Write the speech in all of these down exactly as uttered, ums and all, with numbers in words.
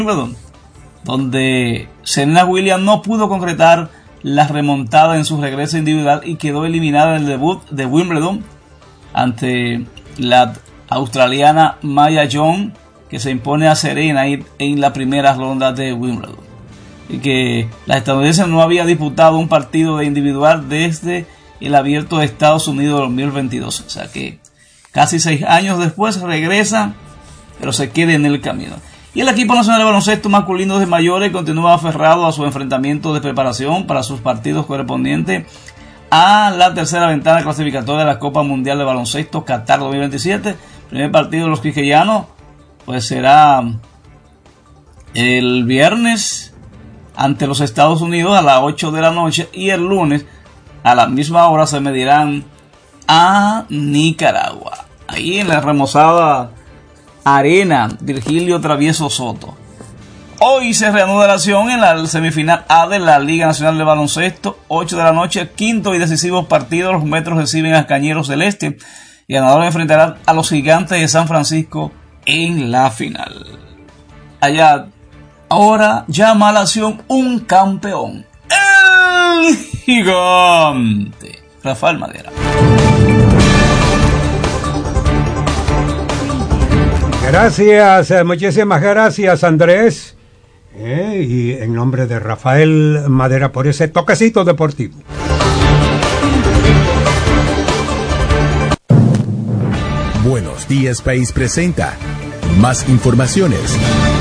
Wimbledon, donde Serena Williams no pudo concretar la remontada en su regreso individual y quedó eliminada en el debut de Wimbledon ante la australiana Maya Young, que se impone a Serena en la primera ronda de Wimbledon, y que la estadounidense no había disputado un partido de individual desde el Abierto de Estados Unidos de dos mil veintidós, o sea que casi seis años después regresa, pero se queda en el camino. Y el equipo nacional de baloncesto masculino de mayores continúa aferrado a su enfrentamiento de preparación para sus partidos correspondientes a la tercera ventana clasificatoria de la Copa Mundial de Baloncesto Qatar dos mil veintisiete. El primer partido de los quiqueyanos pues será el viernes ante los Estados Unidos a las ocho de la noche, y el lunes a la misma hora se medirán a Nicaragua, ahí en la remozada Arena Virgilio Travieso Soto. Hoy se reanuda la acción en la semifinal A de la Liga Nacional de Baloncesto, ocho de la noche, quinto y decisivo partido. Los Metros reciben a Cañeros del Este y ganador enfrentará a los Gigantes de San Francisco en la final. Allá, ahora llama a la acción un campeón, el Gigante Rafael Madera. Gracias, muchísimas gracias, Andrés. Eh, y en nombre de Rafael Madera por ese toquecito deportivo. Buenos Días País presenta más informaciones.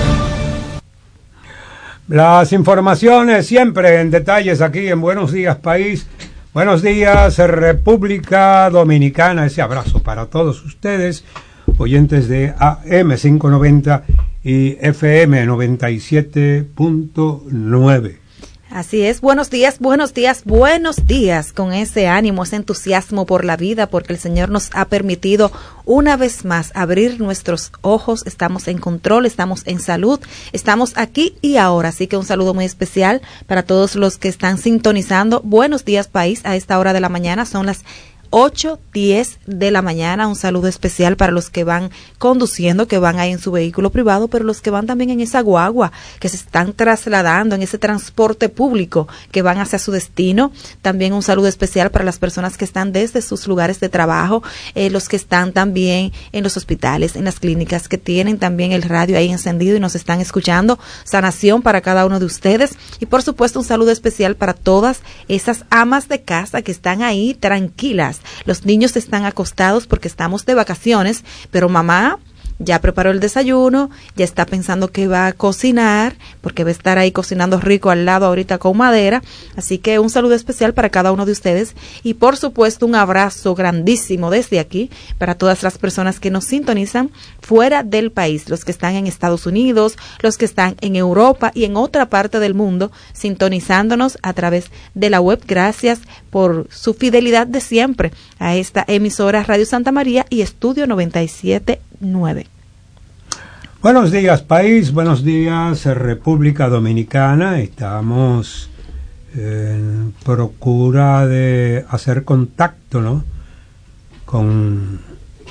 Las informaciones siempre en detalles aquí en Buenos Días País. Buenos días, República Dominicana. Ese abrazo para todos ustedes, oyentes de A M quinientos noventa y F M noventa y siete punto nueve. Así es, buenos días, buenos días, buenos días, con ese ánimo, ese entusiasmo por la vida, porque el Señor nos ha permitido una vez más abrir nuestros ojos. Estamos en control, estamos en salud, estamos aquí y ahora, así que un saludo muy especial para todos los que están sintonizando. Buenos días, país, a esta hora de la mañana, son las ocho diez de la mañana. Un saludo especial para los que van conduciendo, que van ahí en su vehículo privado, pero los que van también en esa guagua, que se están trasladando en ese transporte público, que van hacia su destino. También un saludo especial para las personas que están desde sus lugares de trabajo, eh, los que están también en los hospitales, en las clínicas, que tienen también el radio ahí encendido y nos están escuchando. Sanación para cada uno de ustedes, y por supuesto un saludo especial para todas esas amas de casa que están ahí tranquilas. Los niños están acostados porque estamos de vacaciones, pero mamá ya preparó el desayuno, ya está pensando que va a cocinar, porque va a estar ahí cocinando rico al lado ahorita con Madera. Así que un saludo especial para cada uno de ustedes, y por supuesto un abrazo grandísimo desde aquí para todas las personas que nos sintonizan fuera del país, los que están en Estados Unidos, los que están en Europa y en otra parte del mundo sintonizándonos a través de la web. Gracias por su fidelidad de siempre a esta emisora Radio Santa María y Estudio noventa y siete punto nueve. Buenos días, país. Buenos días, República Dominicana. Estamos en procura de hacer contacto, ¿no?, con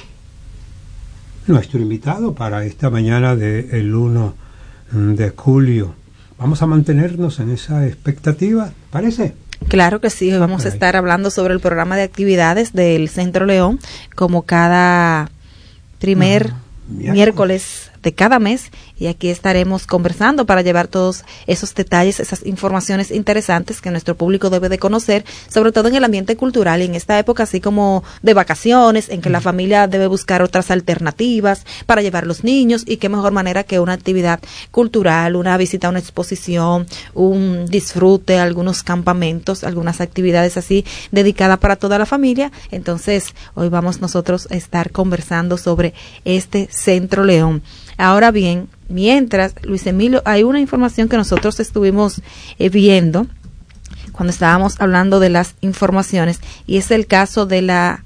nuestro invitado para esta mañana del uno de julio. Vamos a mantenernos en esa expectativa, ¿parece? Claro que sí. Hoy vamos a estar hablando sobre el programa de actividades del Centro León, como cada primer uh, miércoles. miércoles de cada mes, y aquí estaremos conversando para llevar todos esos detalles, esas informaciones interesantes que nuestro público debe de conocer, sobre todo en el ambiente cultural y en esta época así como de vacaciones, en que la familia debe buscar otras alternativas para llevar los niños, y qué mejor manera que una actividad cultural, una visita a una exposición, un disfrute, algunos campamentos, algunas actividades así dedicadas para toda la familia. Entonces hoy vamos nosotros a estar conversando sobre este Centro León. Ahora bien, mientras, Luis Emilio, hay una información que nosotros estuvimos eh, viendo cuando estábamos hablando de las informaciones, y es el caso de la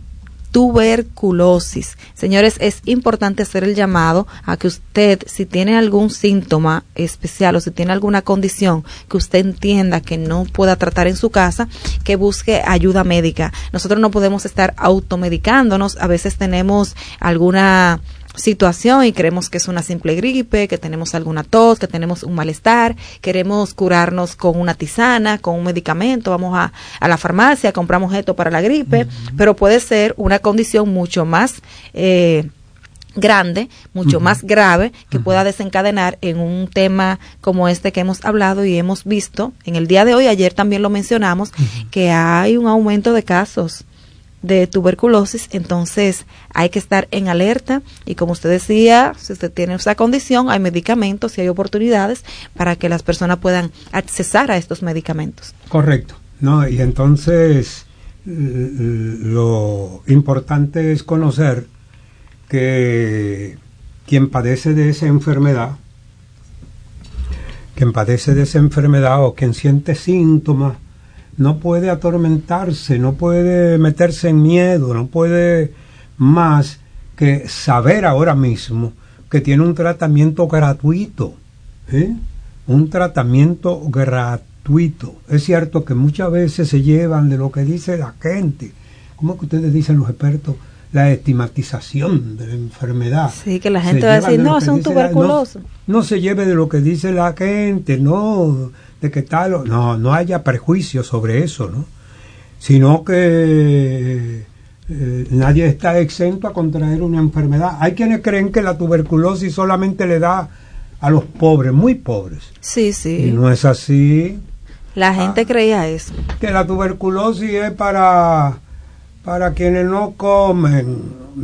tuberculosis. Señores, es importante hacer el llamado a que usted, si tiene algún síntoma especial o si tiene alguna condición que usted entienda que no pueda tratar en su casa, que busque ayuda médica. Nosotros no podemos estar automedicándonos. A veces tenemos alguna situación y creemos que es una simple gripe, que tenemos alguna tos, que tenemos un malestar, queremos curarnos con una tisana, con un medicamento, vamos a, a la farmacia, compramos esto para la gripe, uh-huh. pero puede ser una condición mucho más eh, grande, mucho uh-huh. más grave, que uh-huh. pueda desencadenar en un tema como este que hemos hablado y hemos visto en el día de hoy, ayer también lo mencionamos, uh-huh. que hay un aumento de casos de tuberculosis, entonces hay que estar en alerta y como usted decía, si usted tiene esa condición, hay medicamentos y hay oportunidades para que las personas puedan accesar a estos medicamentos. Correcto, ¿no? Y entonces lo importante es conocer que quien padece de esa enfermedad, quien padece de esa enfermedad o quien siente síntomas, no puede atormentarse, no puede meterse en miedo, no puede más que saber ahora mismo que tiene un tratamiento gratuito, ¿eh? un tratamiento gratuito. Es cierto que muchas veces se llevan de lo que dice la gente, ¿cómo que ustedes dicen los expertos? La estigmatización de la enfermedad. Sí, que la gente va a decir, no, es un tuberculoso. La, no, no se lleve de lo que dice la gente, no, de que tal, no, no haya prejuicios sobre eso, ¿no? Sino que eh, nadie está exento a contraer una enfermedad. Hay quienes creen que la tuberculosis solamente le da a los pobres, muy pobres. Sí, sí. Y no es así. La gente ah, creía eso. Que la tuberculosis es para... para quienes no comen,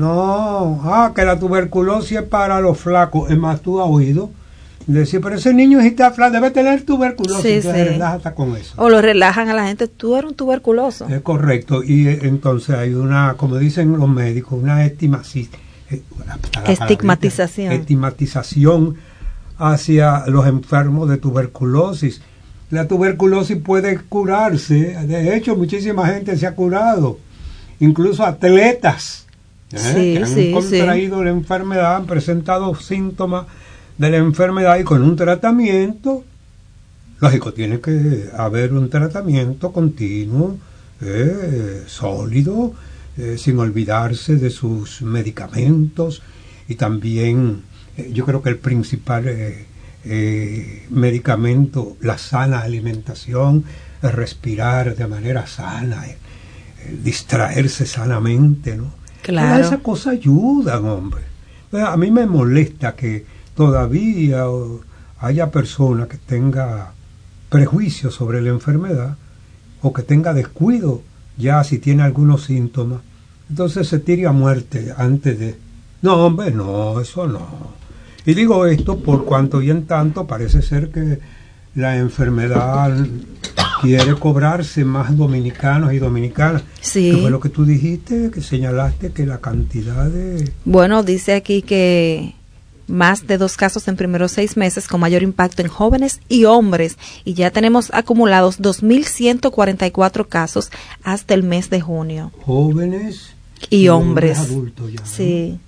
no, ah, que la tuberculosis es para los flacos. Es más, tú has oído decir, pero ese niño si está flaco debe tener tuberculosis, sí, entonces sí. relaja hasta con eso. O lo relajan a la gente, tú eres un tuberculoso. Es correcto, y eh, entonces hay una, como dicen los médicos, una estigmatización, estigmatización. estigmatización hacia los enfermos de tuberculosis. La tuberculosis puede curarse, de hecho muchísima gente se ha curado. Incluso atletas ¿eh? sí, que han sí, contraído sí. la enfermedad, han presentado síntomas de la enfermedad y con un tratamiento, lógico, tiene que haber un tratamiento continuo, eh, sólido, eh, sin olvidarse de sus medicamentos y también eh, yo creo que el principal eh, eh, medicamento, la sana alimentación, es respirar de manera sana, eh, distraerse sanamente, ¿no? Claro. Todas esas cosas ayudan, hombre. A mí me molesta que todavía haya personas que tenga prejuicios sobre la enfermedad o que tenga descuido ya si tiene algunos síntomas. Entonces se tire a muerte antes de... No, hombre, no, eso no. Y digo esto por cuanto y en tanto parece ser que la enfermedad quiere cobrarse más dominicanos y dominicanas. Sí. ¿Qué fue lo que tú dijiste? Que señalaste que la cantidad de... Bueno, dice aquí que más de dos casos en primeros seis meses con mayor impacto en jóvenes y hombres. Y ya tenemos acumulados dos mil ciento cuarenta y cuatro casos hasta el mes de junio. Jóvenes y, y hombres. hombres adultos ya, ¿no? Sí.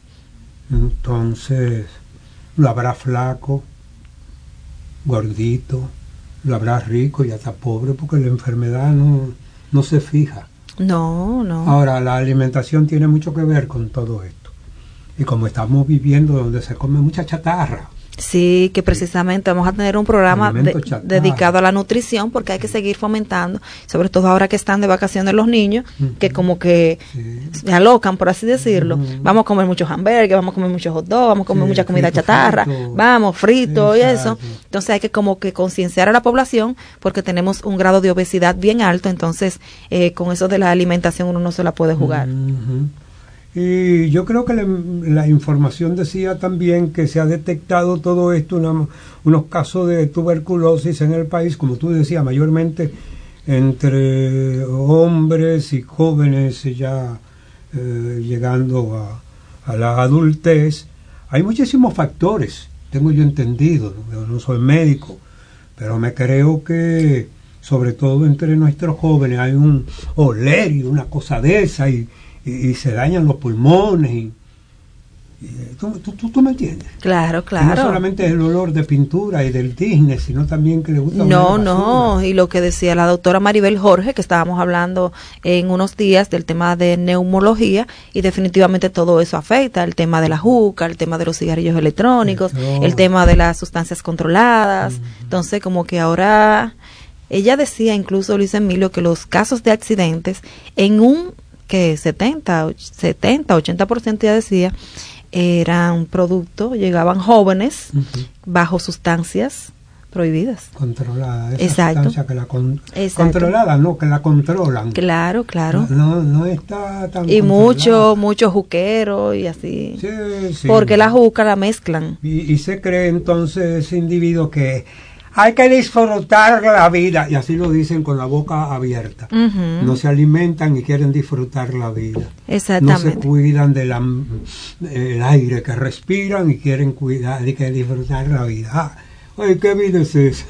Entonces, lo habrá flaco, gordito, lo habrá rico y hasta pobre, porque la enfermedad no, no se fija. No, no. Ahora, la alimentación tiene mucho que ver con todo esto. Y como estamos viviendo donde se come mucha chatarra. Sí, que precisamente vamos a tener un programa de, dedicado a la nutrición, porque hay que seguir fomentando, sobre todo ahora que están de vacaciones los niños, uh-huh. que como que sí. se alocan, por así decirlo. Uh-huh. Vamos a comer muchos hamburgues, vamos a comer muchos hot dogs, vamos a comer sí, mucha comida frito, chatarra, frito. vamos, frito sí, y eso. Entonces hay que como que concienciar a la población, porque tenemos un grado de obesidad bien alto, entonces eh, con eso de la alimentación uno no se la puede jugar. Uh-huh. Y yo creo que la, la información decía también que se ha detectado todo esto, una, unos casos de tuberculosis en el país, como tú decías, mayormente entre hombres y jóvenes ya eh, llegando a, a la adultez. Hay muchísimos factores, tengo yo entendido, yo no soy médico, pero me creo que sobre todo entre nuestros jóvenes hay un oler y una cosa de esa y Y, y se dañan los pulmones y, ¿Tú, tú, tú, tú me entiendes? Claro, claro. Y no solamente es el olor de pintura y del Disney, sino también que le gusta. No, no, y lo que decía la doctora Maribel Jorge, que estábamos hablando en unos días del tema de neumología, y definitivamente todo eso afecta, el tema de la juca, el tema de los cigarrillos electrónicos, Esto. el tema de las sustancias controladas. Uh-huh. Entonces, como que ahora, ella decía incluso, Luis Emilio, que los casos de accidentes, en un, que setenta, ochenta por ciento ya decía, eran productos, llegaban jóvenes uh-huh. bajo sustancias prohibidas. Controlada, esa Exacto. sustancia que la con, controlada, no, que la controlan. Claro, claro. No, no, no está tan Y mucho, mucho juquero y así. Sí, sí. Porque la juca la mezclan. Y, y se cree entonces ese individuo que hay que disfrutar la vida, y así lo dicen con la boca abierta. Uh-huh. No se alimentan y quieren disfrutar la vida. Exactamente. No se cuidan del el aire que respiran y quieren cuidar y que disfrutar la vida. Ah, ay, ¿qué vida es esa?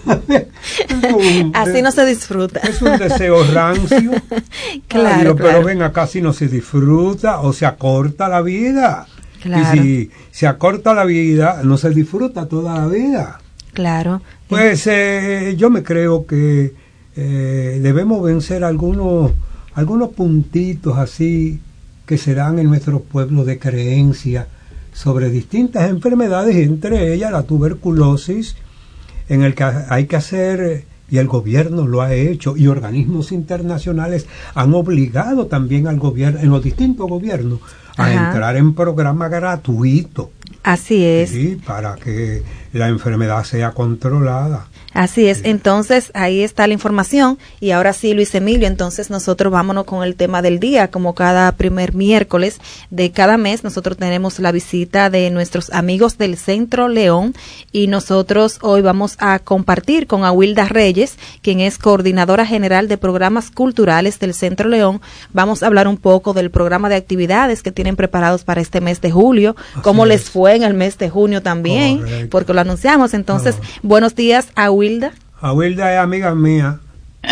Es un, así no se disfruta. Es un deseo rancio. Claro, ay, claro. Pero ven acá, si no se disfruta o se acorta la vida. Claro. Y si se acorta la vida, no se disfruta toda la vida. Claro. Pues eh, yo me creo que eh, debemos vencer algunos algunos puntitos así que se dan en nuestros pueblos de creencia sobre distintas enfermedades, y entre ellas la tuberculosis, en el que hay que hacer, y el gobierno lo ha hecho, y organismos internacionales han obligado también al gobierno, en los distintos gobiernos, a Ajá. entrar en programa gratuito. Así es. Sí, para que la enfermedad sea controlada. Así es, entonces ahí está la información, y ahora sí, Luis Emilio, entonces nosotros vámonos con el tema del día. Como cada primer miércoles de cada mes, nosotros tenemos la visita de nuestros amigos del Centro León, y nosotros hoy vamos a compartir con Awilda Reyes, quien es coordinadora general de programas culturales del Centro León. Vamos a hablar un poco del programa de actividades que tienen preparados para este mes de julio, Así cómo es. les fue en el mes de junio también, Correcto. porque lo anunciamos. Entonces, oh. buenos días, Awilda. Awilda. Awilda es amiga mía.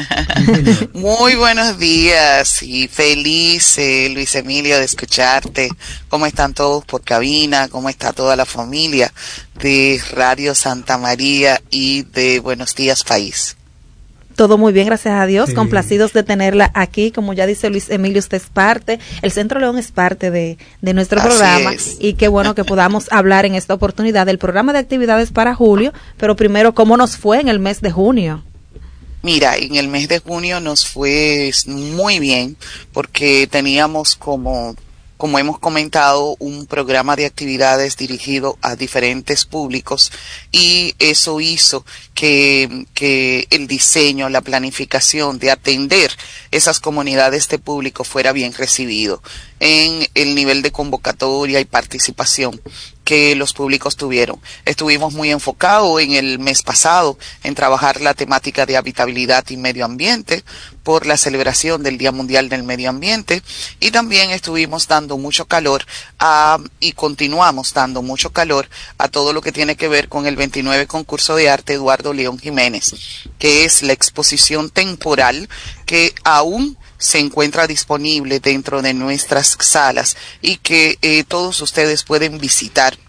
Muy buenos días y feliz, eh, Luis Emilio, de escucharte. ¿Cómo están todos por cabina? ¿Cómo está toda la familia de Radio Santa María y de Buenos Días País? Todo muy bien, gracias a Dios, sí. complacidos de tenerla aquí. Como ya dice Luis Emilio, usted es parte, el Centro León es parte de, de nuestro Así programa es. Y qué bueno que podamos hablar en esta oportunidad del programa de actividades para julio, pero primero, ¿cómo nos fue en el mes de junio? Mira, en el mes de junio nos fue muy bien porque teníamos como... como hemos comentado, un programa de actividades dirigido a diferentes públicos, y eso hizo que, que el diseño, la planificación de atender esas comunidades de público fuera bien recibido en el nivel de convocatoria y participación que los públicos tuvieron. Estuvimos muy enfocados en el mes pasado en trabajar la temática de habitabilidad y medio ambiente por la celebración del Día Mundial del Medio Ambiente, y también estuvimos dando mucho calor a, y continuamos dando mucho calor a todo lo que tiene que ver con el veintinueve Concurso de Arte Eduardo León Jiménez, que es la exposición temporal que aún se encuentra disponible dentro de nuestras salas y que eh, todos ustedes pueden visitar.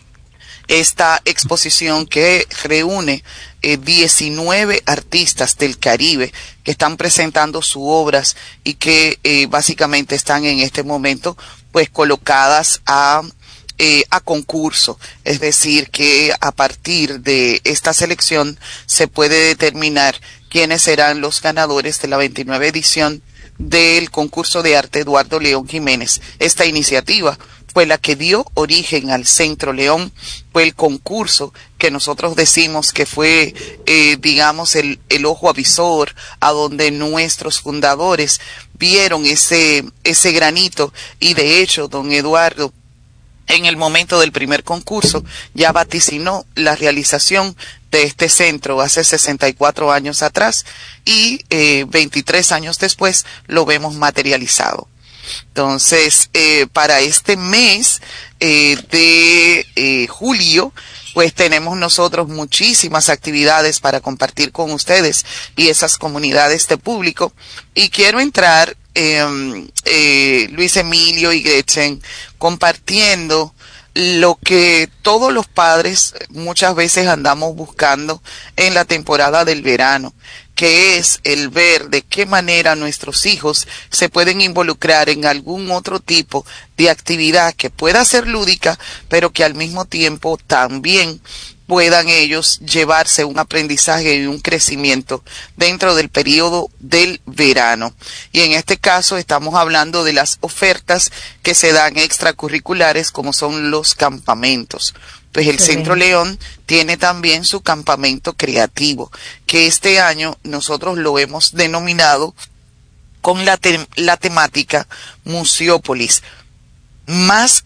Esta exposición que reúne eh, diecinueve artistas del Caribe que están presentando sus obras y que eh, básicamente están en este momento pues colocadas a Eh, a concurso, es decir, que a partir de esta selección se puede determinar quiénes serán los ganadores de la veintinueve edición del concurso de arte Eduardo León Jiménez. Esta iniciativa fue la que dio origen al Centro León, fue el concurso que nosotros decimos que fue, eh, digamos, el, el ojo avisor, a donde nuestros fundadores vieron ese, ese granito, y de hecho, don Eduardo, en el momento del primer concurso, ya vaticinó la realización de este centro hace sesenta y cuatro años atrás, y eh, veintitrés años después lo vemos materializado. Entonces, eh, para este mes eh, de eh, julio, pues tenemos nosotros muchísimas actividades para compartir con ustedes y esas comunidades de público, y quiero entrar Eh, eh, Luis Emilio y Gretchen compartiendo lo que todos los padres muchas veces andamos buscando en la temporada del verano, que es el ver de qué manera nuestros hijos se pueden involucrar en algún otro tipo de actividad que pueda ser lúdica, pero que al mismo tiempo también puedan ellos llevarse un aprendizaje y un crecimiento dentro del periodo del verano. Y en este caso estamos hablando de las ofertas que se dan extracurriculares, como son los campamentos. Pues el sí. Centro León tiene también su campamento creativo, que este año nosotros lo hemos denominado con la, te la temática Museópolis. Más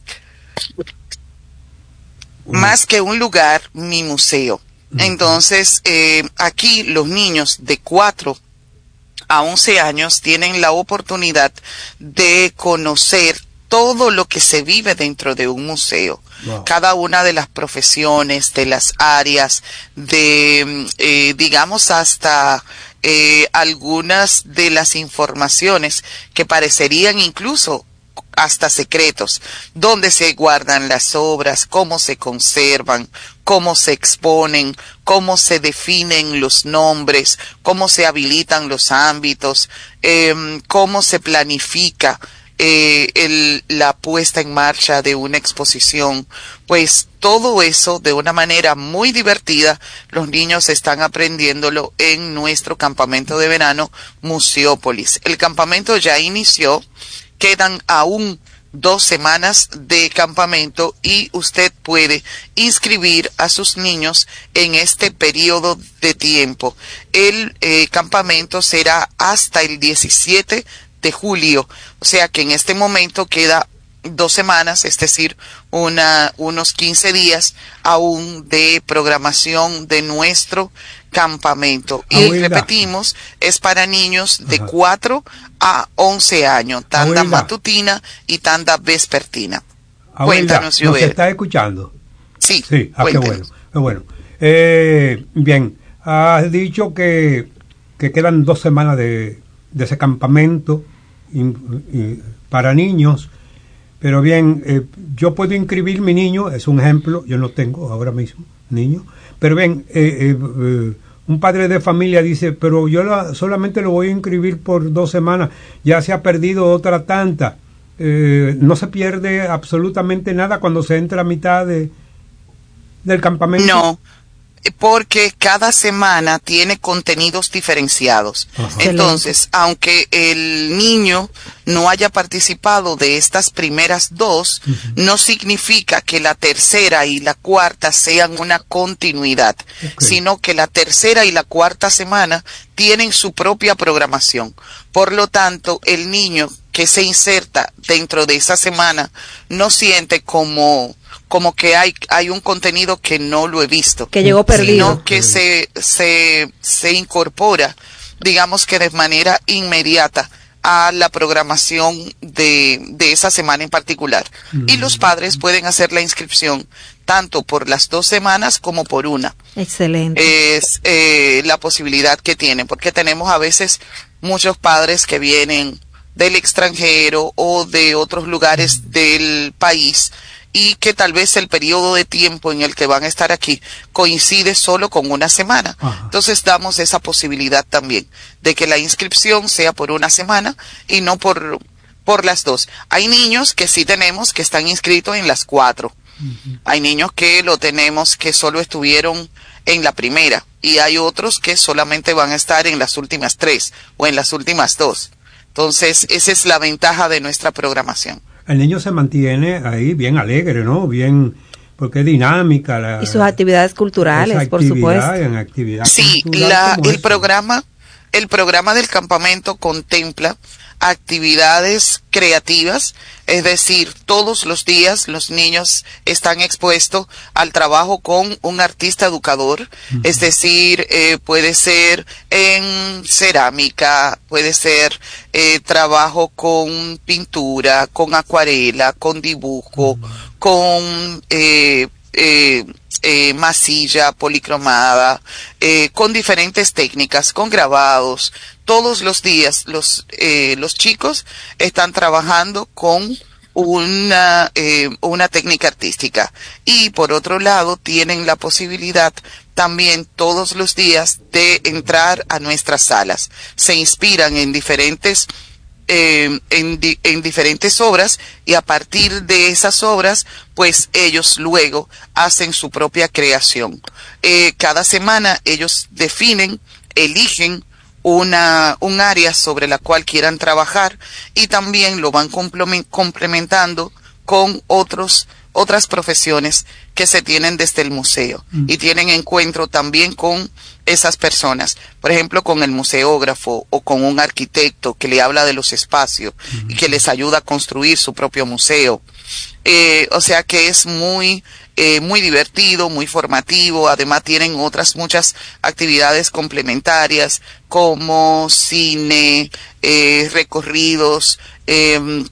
Más que un lugar, mi museo. Entonces, eh, aquí los niños de cuatro a once años tienen la oportunidad de conocer todo lo que se vive dentro de un museo. Wow. Cada una de las profesiones, de las áreas, de, eh, digamos, hasta eh, algunas de las informaciones que parecerían incluso hasta secretos, dónde se guardan las obras, cómo se conservan, cómo se exponen, cómo se definen los nombres, cómo se habilitan los ámbitos, eh, cómo se planifica eh, el, la puesta en marcha de una exposición. Pues todo eso de una manera muy divertida, los niños están aprendiéndolo en nuestro campamento de verano Museópolis. El campamento ya inició. Quedan aún dos semanas de campamento y usted puede inscribir a sus niños en este periodo de tiempo. El eh, campamento será hasta el diecisiete de julio, o sea que en este momento queda dos semanas, es decir, una, unos quince días aún de programación de nuestro campamento. Y Abuela. repetimos, es para niños de cuatro a once años, tanda Abuela. matutina y tanda vespertina. Abuela, cuéntanos, ¿nos está escuchando? Sí, sí. Ah, qué bueno, qué bueno. Eh, bien, has dicho que, que quedan dos semanas de, de ese campamento y, y, para niños. Pero bien, eh, yo puedo inscribir mi niño, es un ejemplo, yo no tengo ahora mismo niño, pero bien, eh, eh, eh, un padre de familia dice, pero yo la, solamente lo voy a inscribir por dos semanas, ya se ha perdido otra tanta, eh, no se pierde absolutamente nada cuando se entra a mitad de, del campamento. No, porque cada semana tiene contenidos diferenciados. Ajá. Entonces, aunque el niño no haya participado de estas primeras dos, uh-huh. no significa que la tercera y la cuarta sean una continuidad, okay. sino que la tercera y la cuarta semana tienen su propia programación. Por lo tanto, el niño que se inserta dentro de esa semana no siente como como que hay hay un contenido que no lo he visto, que llegó perdido, sino que se se se incorpora, digamos que de manera inmediata a la programación de de esa semana en particular. Mm. Y los padres pueden hacer la inscripción tanto por las dos semanas como por una. Excelente. Es eh, la posibilidad que tienen, porque tenemos a veces muchos padres que vienen del extranjero o de otros lugares mm. del país, y que tal vez el periodo de tiempo en el que van a estar aquí coincide solo con una semana. Ajá. Entonces damos esa posibilidad también de que la inscripción sea por una semana y no por, por las dos. Hay niños que sí tenemos que están inscritos en las cuatro. Uh-huh. Hay niños que lo tenemos que solo estuvieron en la primera y hay otros que solamente van a estar en las últimas tres o en las últimas dos. Entonces esa es la ventaja de nuestra programación. El niño se mantiene ahí bien alegre, ¿no? Bien, porque es dinámica. La, y sus actividades culturales, actividad, por supuesto. En actividad sí, la, el eso. programa, el programa del campamento contempla actividades creativas, es decir, todos los días los niños están expuestos al trabajo con un artista educador, uh-huh. es decir, eh, puede ser en cerámica, puede ser eh, trabajo con pintura, con acuarela, con dibujo, uh-huh. con eh, eh, eh, masilla policromada, eh, con diferentes técnicas, con grabados. Todos los días los eh, los chicos están trabajando con una, eh, una técnica artística. Y por otro lado, tienen la posibilidad también todos los días de entrar a nuestras salas. Se inspiran en diferentes Eh, en, di, en diferentes obras, y a partir de esas obras pues ellos luego hacen su propia creación. Eh, cada semana ellos definen, eligen una un área sobre la cual quieran trabajar, y también lo van complementando con otros otras profesiones que se tienen desde el museo, mm. y tienen encuentro también con esas personas, por ejemplo con el museógrafo o con un arquitecto que le habla de los espacios, mm. y que les ayuda a construir su propio museo. Eh, o sea que es muy eh, muy divertido, muy formativo. Además tienen otras muchas actividades complementarias como cine, eh, recorridos, eh,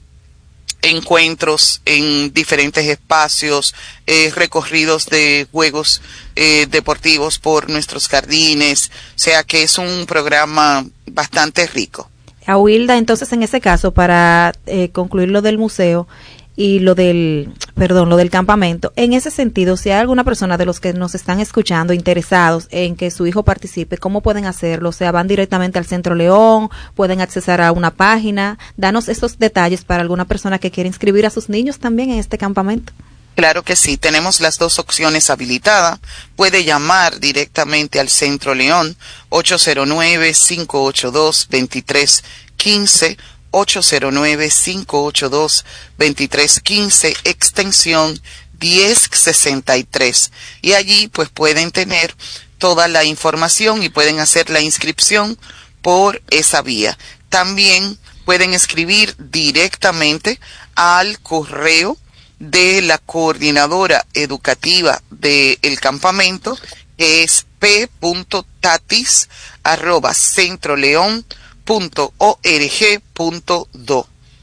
encuentros en diferentes espacios, eh, recorridos de juegos eh, deportivos por nuestros jardines. O sea que es un programa bastante rico. Awilda, entonces en ese caso, para eh, concluir lo del museo y lo del, perdón, lo del campamento, en ese sentido, si hay alguna persona de los que nos están escuchando interesados en que su hijo participe, ¿cómo pueden hacerlo? O sea, van directamente al Centro León, pueden accesar a una página. Danos esos detalles para alguna persona que quiera inscribir a sus niños también en este campamento. Claro que sí, tenemos las dos opciones habilitadas. Puede llamar directamente al Centro León, ocho cero nueve, cinco ocho dos, dos tres uno cinco, ocho cero nueve, cinco ocho dos, dos tres uno cinco, extensión diez sesenta y tres. Y allí pues pueden tener toda la información y pueden hacer la inscripción por esa vía. También pueden escribir directamente al correo de la coordinadora educativa del campamento, que es p punto tatis arroba centroleón punto org punto do.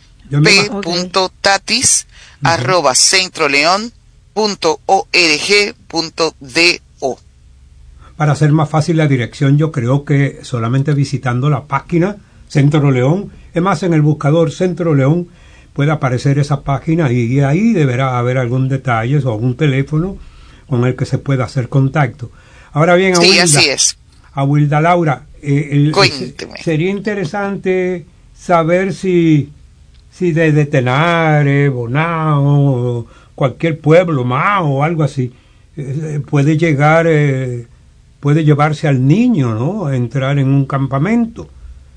p punto tatis arroba centroleón punto org punto do. Para hacer más fácil la dirección, yo creo que solamente visitando la página Centro León, es más, en el buscador Centro León puede aparecer esa página, y ahí deberá haber algún detalle o algún teléfono con el que se pueda hacer contacto. Ahora bien, sí, Awilda, así es. Awilda Laura, eh, el, el, sería interesante saber si, si desde Tenare, Bonao, cualquier pueblo, Mao o algo así, eh, puede llegar, eh, puede llevarse al niño, ¿no?, a entrar en un campamento.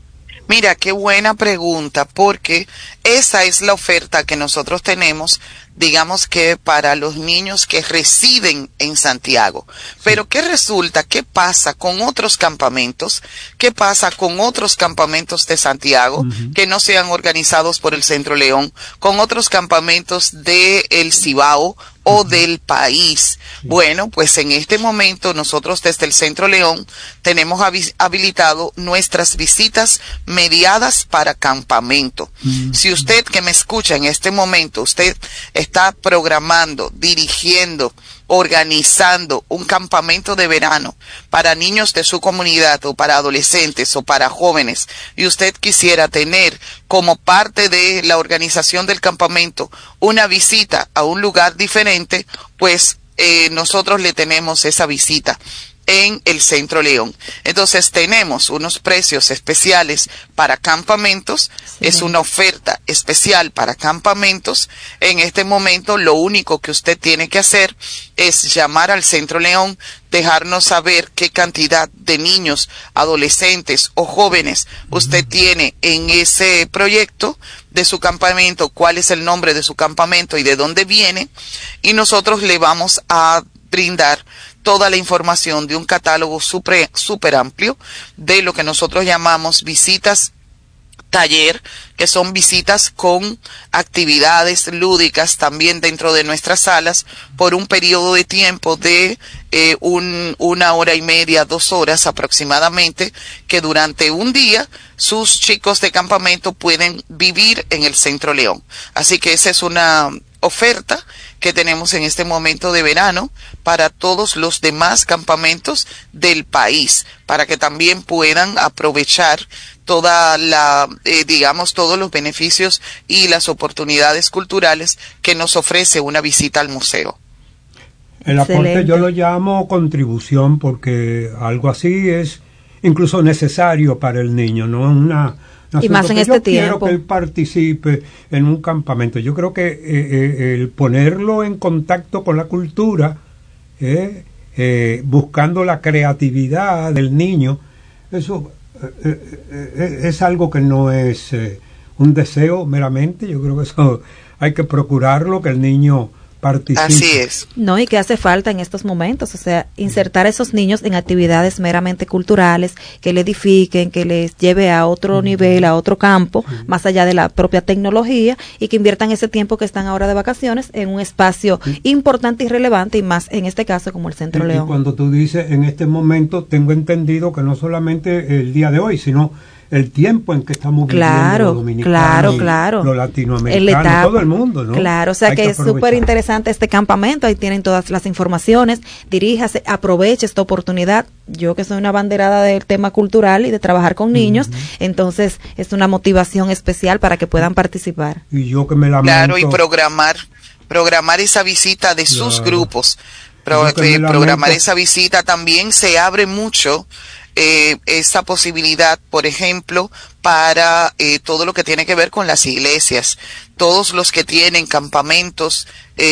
Mira, qué buena pregunta, porque esa es la oferta que nosotros tenemos, digamos que para los niños que residen en Santiago. Pero ¿qué resulta? ¿Qué pasa con otros campamentos? ¿Qué pasa con otros campamentos de Santiago uh-huh. que no sean organizados por el Centro León? Con otros campamentos de El Cibao o del país. Bueno, pues en este momento nosotros desde el Centro León tenemos habilitado nuestras visitas mediadas para campamento. Mm. Si usted que me escucha en este momento, usted está programando, dirigiendo, organizando un campamento de verano para niños de su comunidad o para adolescentes o para jóvenes, y usted quisiera tener como parte de la organización del campamento una visita a un lugar diferente, pues eh, nosotros le tenemos esa visita en el Centro León. Entonces tenemos unos precios especiales para campamentos, sí. Es una oferta especial para campamentos. En este momento lo único que usted tiene que hacer es llamar al Centro León, dejarnos saber qué cantidad de niños, adolescentes o jóvenes usted tiene en ese proyecto de su campamento, cuál es el nombre de su campamento y de dónde viene, y nosotros le vamos a brindar toda la información de un catálogo súper super amplio de lo que nosotros llamamos visitas taller, que son visitas con actividades lúdicas también dentro de nuestras salas por un periodo de tiempo de eh, un, una hora y media, dos horas aproximadamente, que durante un día sus chicos de campamento pueden vivir en el Centro León. Así que esa es una oferta que tenemos en este momento de verano para todos los demás campamentos del país, para que también puedan aprovechar toda la, eh, digamos, todos los beneficios y las oportunidades culturales que nos ofrece una visita al museo. El aporte yo lo llamo contribución porque algo así es incluso necesario para el niño, no una, una y más en este yo tiempo. Quiero que él participe en un campamento. Yo creo que eh, eh, el ponerlo en contacto con la cultura, eh, eh, buscando la creatividad del niño, eso eh, eh, es algo que no es eh, un deseo meramente. Yo creo que eso hay que procurarlo, que el niño participe. Así es. No, y que hace falta en estos momentos, o sea, insertar a esos niños en actividades meramente culturales, que le edifiquen, que les lleve a otro nivel, a otro campo, sí. más allá de la propia tecnología, y que inviertan ese tiempo que están ahora de vacaciones en un espacio sí. importante y relevante, y más en este caso como el Centro y, León. Y cuando tú dices en este momento, tengo entendido que no solamente el día de hoy, sino el tiempo en que estamos viviendo claro, los dominicanos, claro, claro. los latinoamericanos, todo el mundo, ¿no? Claro, o sea Hay que, que es súper interesante este campamento, ahí tienen todas las informaciones, diríjase, aproveche esta oportunidad. Yo que soy una banderada del tema cultural y de trabajar con niños, uh-huh. entonces es una motivación especial para que puedan participar. Y yo que me lamento. Claro, y programar, programar esa visita de claro. sus grupos, Pro, eh, programar esa visita también se abre mucho. Eh, esta posibilidad, por ejemplo, para eh, todo lo que tiene que ver con las iglesias. Todos los que tienen campamentos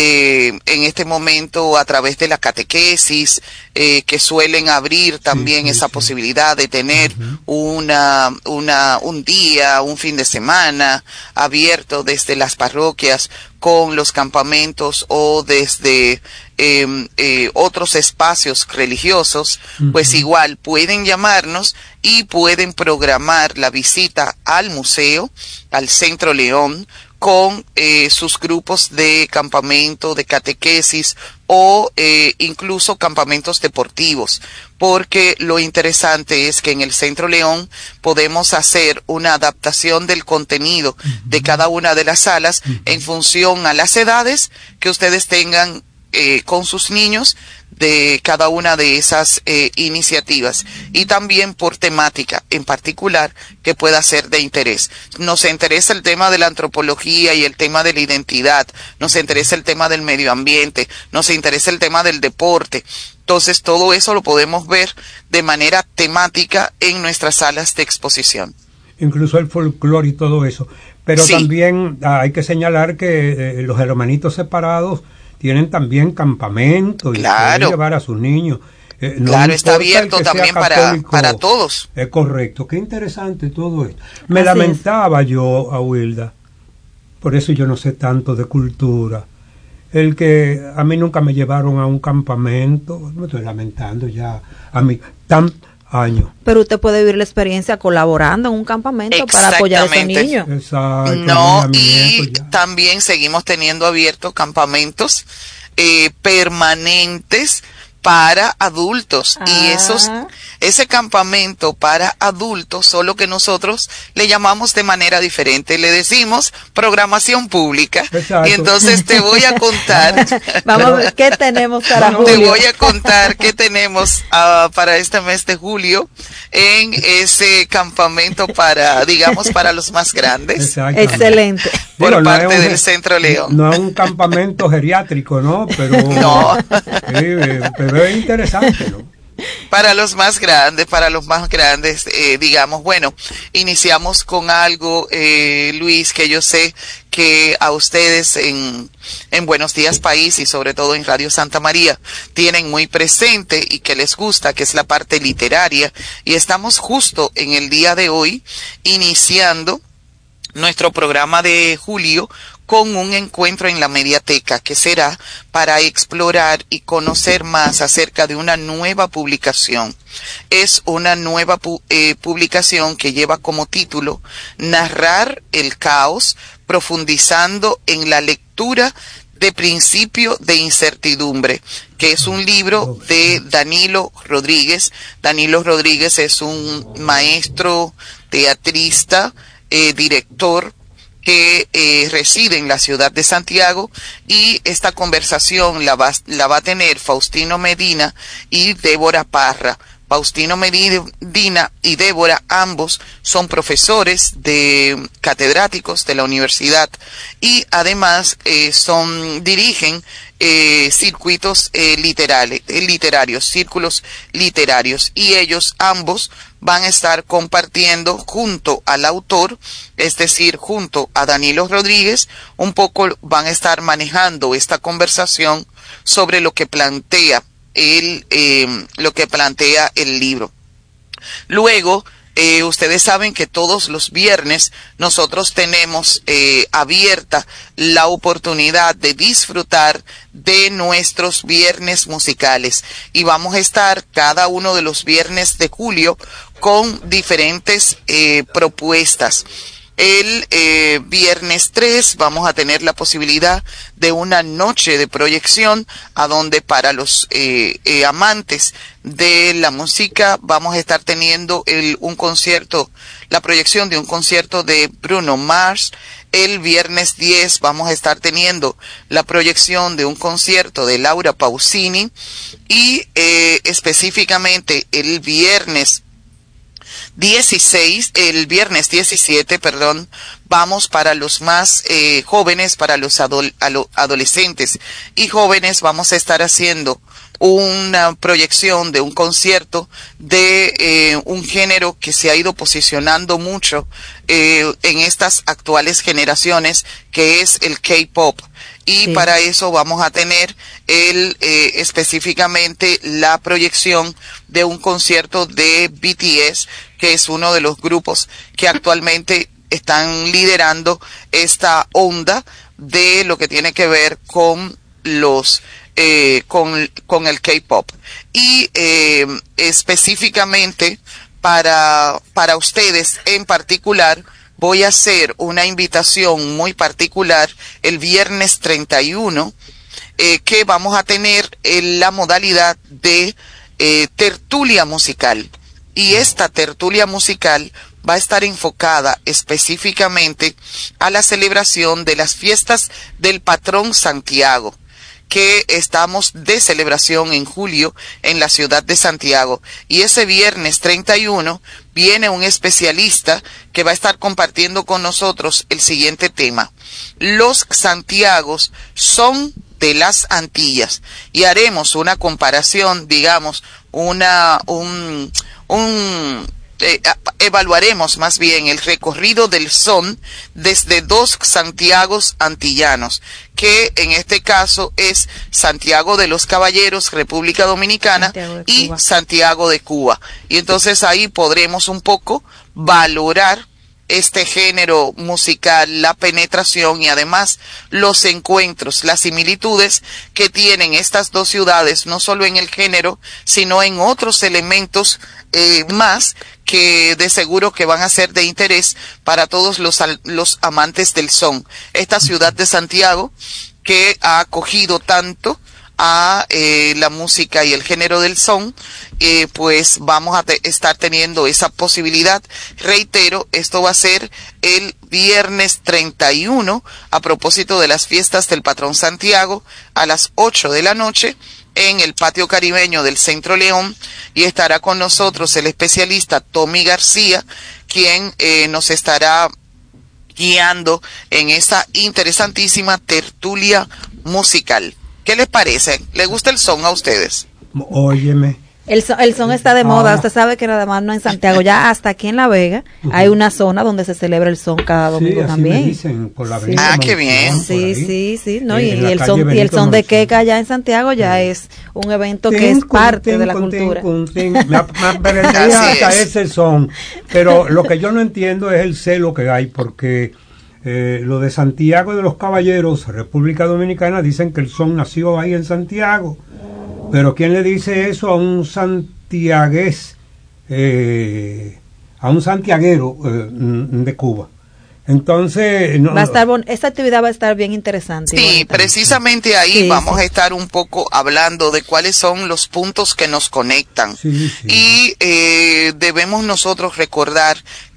eh, en este momento a través de la catequesis, eh, que suelen abrir también sí, sí, esa sí. posibilidad de tener uh-huh. una, una, un día, un fin de semana abierto desde las parroquias con los campamentos o desde eh, eh, otros espacios religiosos, uh-huh. pues igual pueden llamarnos y pueden programar la visita al museo, al Centro León, con eh, sus grupos de campamento, de catequesis o eh, incluso campamentos deportivos, porque lo interesante es que en el Centro León podemos hacer una adaptación del contenido uh-huh. de cada una de las salas uh-huh. en función a las edades que ustedes tengan eh, con sus niños, de cada una de esas eh, iniciativas, y también por temática en particular que pueda ser de interés. Nos interesa el tema de la antropología y el tema de la identidad, nos interesa el tema del medio ambiente, nos interesa el tema del deporte. Entonces todo eso lo podemos ver de manera temática en nuestras salas de exposición. Incluso el folclore y todo eso. Pero sí. también ah, hay que señalar que eh, los hermanitos separados tienen también campamento y claro. pueden llevar a sus niños. Eh, no claro, está abierto también para, para todos. Es correcto, qué interesante todo esto. Me Así lamentaba es. yo, Aguilda, por eso yo no sé tanto de cultura, el que a mí nunca me llevaron a un campamento. Me estoy lamentando ya a mí, tan años. Pero usted puede vivir la experiencia colaborando en un campamento para apoyar a esos niños. Exacto. No, y ya. también seguimos teniendo abiertos campamentos eh, permanentes para adultos. Ah. Y esos ese campamento para adultos, solo que nosotros le llamamos de manera diferente, le decimos programación pública. Exacto. Y entonces te voy a contar vamos a ver qué tenemos para te julio. Te voy a contar qué tenemos uh, para este mes de julio en ese campamento para, digamos, para los más grandes. Excelente. Por Digo, parte no un, del Centro León. No es un campamento geriátrico, ¿no? Pero, no. Eh, pero es interesante, ¿no? Para los más grandes, para los más grandes, eh, digamos, bueno, iniciamos con algo, eh, Luis, que yo sé que a ustedes en, en Buenos Días País y sobre todo en Radio Santa María tienen muy presente y que les gusta, que es la parte literaria, y estamos justo en el día de hoy iniciando nuestro programa de julio con un encuentro en la Mediateca que será para explorar y conocer más acerca de una nueva publicación. Es una nueva pu- eh, publicación que lleva como título Narrar el caos, profundizando en la lectura de Principio de Incertidumbre, que es un libro de Danilo Rodríguez. Danilo Rodríguez es un maestro, teatrista, eh, director, que eh, reside en la ciudad de Santiago, y esta conversación la va, la va a tener Faustino Medina y Débora Parra. Faustino Medina y Débora, ambos son profesores de catedráticos de la universidad y además eh, son dirigen eh, circuitos eh, literales, eh, literarios, círculos literarios, y ellos ambos van a estar compartiendo junto al autor, es decir, junto a Danilo Rodríguez, un poco van a estar manejando esta conversación sobre lo que plantea el, eh, lo que plantea el libro. Luego, eh, ustedes saben que todos los viernes nosotros tenemos eh, abierta la oportunidad de disfrutar de nuestros viernes musicales y vamos a estar cada uno de los viernes de julio con diferentes eh, propuestas. El eh, viernes tres vamos a tener la posibilidad de una noche de proyección a donde para los eh, eh, amantes de la música vamos a estar teniendo el, un concierto, la proyección de un concierto de Bruno Mars. El viernes diez vamos a estar teniendo la proyección de un concierto de Laura Pausini y eh, específicamente el viernes dieciséis, el viernes diecisiete, perdón, vamos para los más eh, jóvenes, para los adol adolescentes y jóvenes, vamos a estar haciendo una proyección de un concierto de eh, un género que se ha ido posicionando mucho eh, en estas actuales generaciones, que es el K-pop. Y sí, para eso vamos a tener el eh, específicamente la proyección de un concierto de B T S, que es uno de los grupos que actualmente están liderando esta onda de lo que tiene que ver con los eh, con, con el K-pop. Y eh, específicamente para, para ustedes en particular, voy a hacer una invitación muy particular el viernes treinta y uno, eh, que vamos a tener en la modalidad de eh, tertulia musical. Y esta tertulia musical va a estar enfocada específicamente a la celebración de las fiestas del patrón Santiago, que estamos de celebración en julio en la ciudad de Santiago. Y ese viernes treinta y uno viene un especialista que va a estar compartiendo con nosotros el siguiente tema. Los Santiagos son de las Antillas, y haremos una comparación, digamos, una, un, un, Eh, evaluaremos más bien el recorrido del son desde dos Santiagos antillanos, que en este caso es Santiago de los Caballeros, República Dominicana, y Santiago de Cuba. Y entonces ahí podremos un poco valorar este género musical, la penetración y además los encuentros, las similitudes que tienen estas dos ciudades, no solo en el género, sino en otros elementos eh, más que de seguro que van a ser de interés para todos los, los amantes del son. Esta ciudad de Santiago, que ha acogido tanto a eh, la música y el género del son, eh, pues vamos a te estar teniendo esa posibilidad. Reitero, esto va a ser el viernes treinta y uno, a propósito de las fiestas del patrón Santiago, a las ocho de la noche, en el patio caribeño del Centro León, y estará con nosotros el especialista Tommy García, quien eh, nos estará guiando en esta interesantísima tertulia musical. ¿Qué les parece? ¿Les gusta el son a ustedes? Óyeme. El son, el son está de moda, ah. Usted sabe que nada más no en Santiago, ya hasta aquí en La Vega uh-huh. hay una zona donde se celebra el son cada domingo, sí, así también. Me dicen, por la sí. Ah, qué bien. Sí, sí, sí, no, y, y el son y el son de queca allá en Santiago ya sí. es un evento ten, que es parte ten, de la ten, cultura. Ten, ten, me, me aprendería hasta ese son, pero lo que yo no entiendo es el celo que hay, porque eh, lo de Santiago de los Caballeros, República Dominicana, dicen que el son nació ahí en Santiago. Pero ¿quién le dice eso a un santiagués, eh, a un santiaguero eh, de Cuba? Entonces, no, va a estar bon esta actividad va a estar bien interesante. Sí, precisamente ahí sí, vamos sí. a estar un poco hablando de cuáles son los puntos que nos conectan. Sí, sí. Y eh, debemos nosotros recordar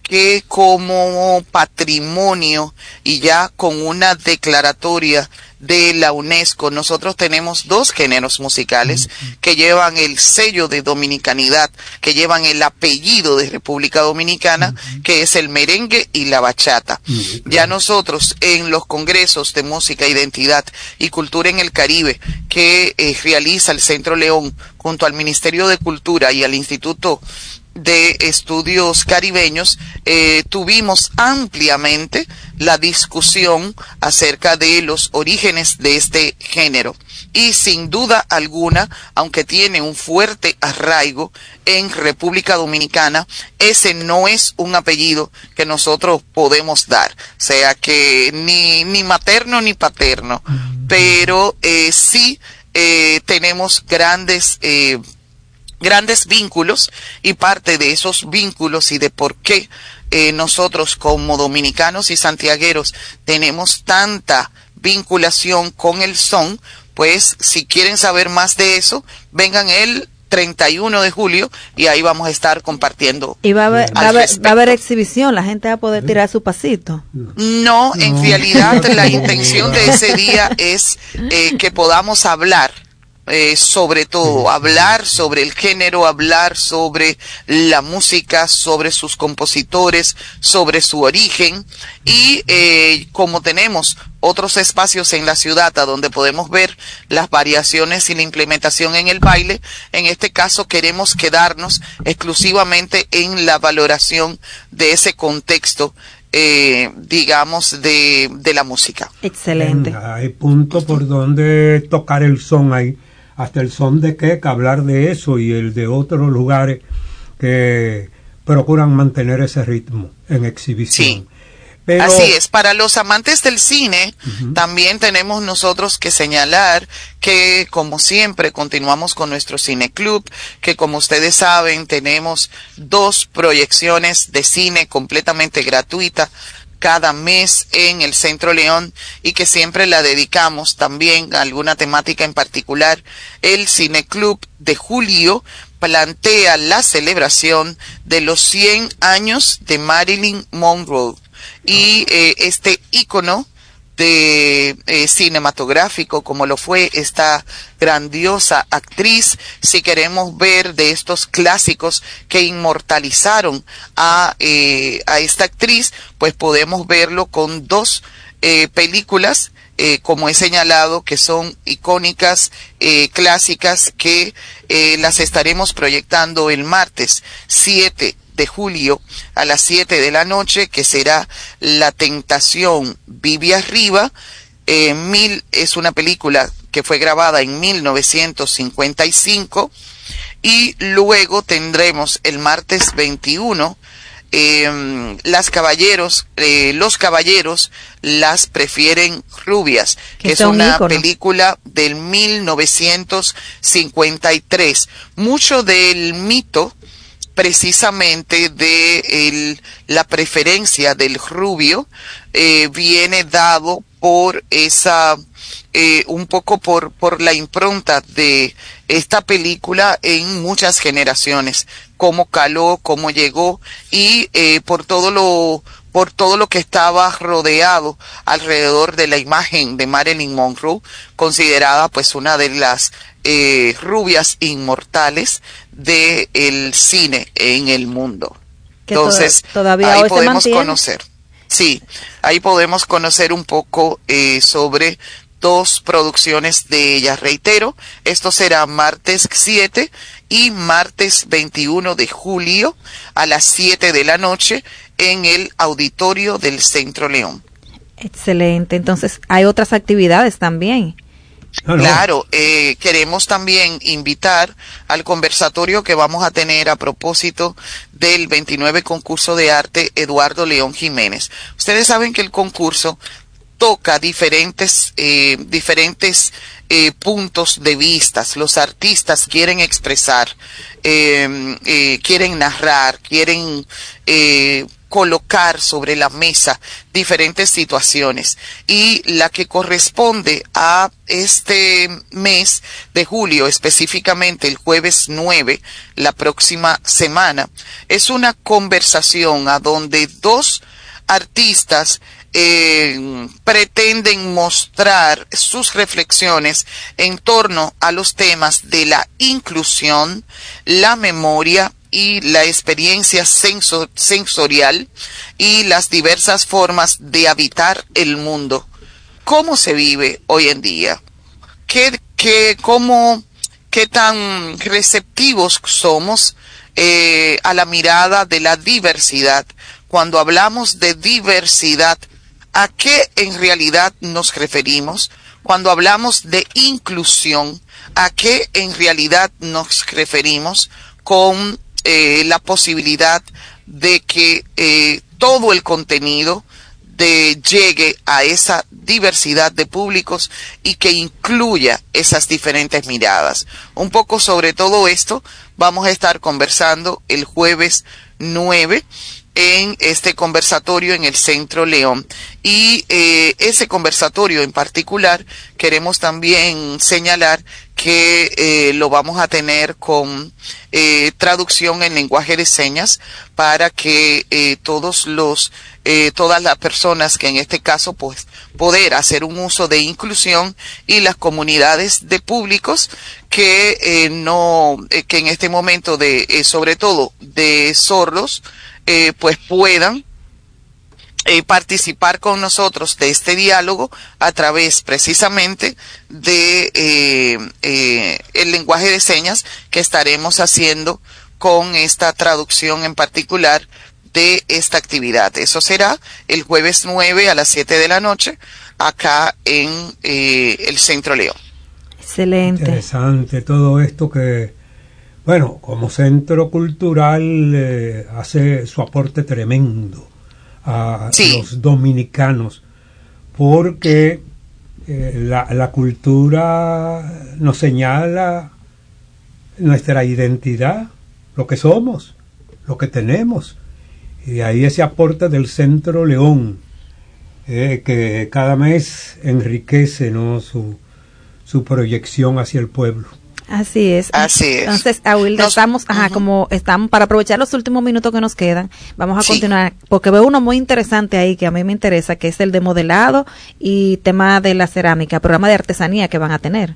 que como patrimonio y ya con una declaratoria de la UNESCO, nosotros tenemos dos géneros musicales uh-huh. que llevan el sello de dominicanidad, que llevan el apellido de República Dominicana, uh-huh. que es el merengue y la bachata. Uh-huh. Ya nosotros en los congresos de música, identidad y cultura en el Caribe que eh, realiza el Centro León junto al Ministerio de Cultura y al Instituto de Estudios Caribeños, eh, tuvimos ampliamente la discusión acerca de los orígenes de este género y sin duda alguna, aunque tiene un fuerte arraigo en República Dominicana, ese no es un apellido que nosotros podemos dar, o sea que ni, ni materno ni paterno, pero eh, sí eh, tenemos grandes eh, grandes vínculos y parte de esos vínculos y de por qué eh, nosotros como dominicanos y santiagueros tenemos tanta vinculación con el son, pues si quieren saber más de eso, vengan el treinta y uno de julio y ahí vamos a estar compartiendo. Y va a haber, va a haber, va a haber exhibición, la gente va a poder tirar su pasito. No, en no. realidad la intención de ese día es eh, que podamos hablar Eh, sobre todo, hablar sobre el género, hablar sobre la música, sobre sus compositores, sobre su origen y eh, como tenemos otros espacios en la ciudad a donde podemos ver las variaciones y la implementación en el baile, en este caso queremos quedarnos exclusivamente en la valoración de ese contexto, eh, digamos, de, de la música. Excelente. Venga, hay punto por donde tocar el son ahí. Hasta el son de Queca, hablar de eso y el de otros lugares que procuran mantener ese ritmo en exhibición. Sí, pero... así es. Para los amantes del cine, uh-huh. también tenemos nosotros que señalar que, como siempre, continuamos con nuestro Cine Club, que como ustedes saben, tenemos dos proyecciones de cine completamente gratuitas cada mes en el Centro León y que siempre la dedicamos también a alguna temática en particular. El Cine Club de julio plantea la celebración de los cien años de Marilyn Monroe y eh, este ícono de eh, cinematográfico como lo fue esta grandiosa actriz, si queremos ver de estos clásicos que inmortalizaron a, eh, a esta actriz, pues podemos verlo con dos eh, películas, eh, como he señalado, que son icónicas, eh, clásicas, que eh, las estaremos proyectando el martes siete de julio a las siete de la noche, que será La Tentación Vive Arriba. Eh, mil, es una película que fue grabada en mil novecientos cincuenta y cinco y luego tendremos el martes veintiuno eh, las caballeros, eh, los caballeros las prefieren rubias, que, que es una ícono. Película del mil novecientos cincuenta y tres. Mucho del mito precisamente de el, la preferencia del rubio eh, viene dado por esa eh, un poco por por la impronta de esta película en muchas generaciones, cómo caló, cómo llegó y eh, por todo lo por todo lo que estaba rodeado alrededor de la imagen de Marilyn Monroe, considerada pues una de las eh, rubias inmortales del cine en el mundo. Que Entonces, to- todavía ahí hoy podemos se conocer. Sí, ahí podemos conocer un poco eh, sobre dos producciones de ella. Reitero, esto será martes siete y martes veintiuno de julio a las siete de la noche en el auditorio del Centro León. Excelente. Entonces, hay otras actividades también. No, no. Claro, eh, queremos también invitar al conversatorio que vamos a tener a propósito del veintinueve concurso de arte Eduardo León Jiménez. Ustedes saben que el concurso toca diferentes, eh, diferentes eh, puntos de vista. Los artistas quieren expresar, eh, eh, quieren narrar, quieren eh, colocar sobre la mesa diferentes situaciones, y la que corresponde a este mes de julio, específicamente el jueves nueve, la próxima semana, es una conversación a donde dos artistas eh, pretenden mostrar sus reflexiones en torno a los temas de la inclusión, la memoria y la experiencia sensor, sensorial y las diversas formas de habitar el mundo. ¿Cómo se vive hoy en día? ¿Qué, qué, cómo, qué tan receptivos somos eh, a la mirada de la diversidad? Cuando hablamos de diversidad, ¿a qué en realidad nos referimos? Cuando hablamos de inclusión, ¿a qué en realidad nos referimos? Con Eh, la posibilidad de que eh, todo el contenido de llegue a esa diversidad de públicos y que incluya esas diferentes miradas. Un poco sobre todo esto vamos a estar conversando el jueves nueve en este conversatorio en el Centro León, y eh, ese conversatorio en particular queremos también señalar que eh, lo vamos a tener con eh, traducción en lenguaje de señas para que eh, todos los eh, todas las personas que en este caso pues poder hacer un uso de inclusión, y las comunidades de públicos que eh, no eh, que en este momento de eh, sobre todo de sordos eh, pues puedan Eh, participar con nosotros de este diálogo a través precisamente de eh, eh, el lenguaje de señas que estaremos haciendo con esta traducción en particular de esta actividad. Eso será el jueves nueve a las siete de la noche acá en eh, el Centro León. Excelente. Interesante todo esto que, bueno, como centro cultural eh, hace su aporte tremendo a sí. los dominicanos, porque eh, la, la cultura nos señala nuestra identidad, lo que somos, lo que tenemos, y de ahí ese aporte del Centro León, eh, que cada mes enriquece, ¿no?, su, su proyección hacia el pueblo. Así es. Así es. Entonces, Awilda, nos, estamos, ajá, uh-huh. como estamos, para aprovechar los últimos minutos que nos quedan, vamos a sí. continuar, porque veo uno muy interesante ahí que a mí me interesa, que es el de modelado y tema de la cerámica, programa de artesanía que van a tener.